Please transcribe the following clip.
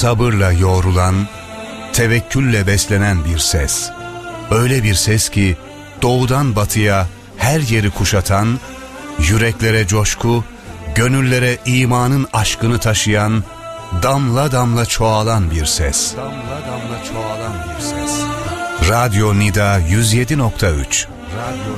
sabırla yoğrulan, tevekkülle beslenen bir ses. Öyle bir ses ki doğudan batıya her yeri kuşatan, yüreklere coşku, gönüllere imanın aşkını taşıyan, damla damla çoğalan bir ses. Damla damla çoğalan bir ses. Radyo Nida 107.3.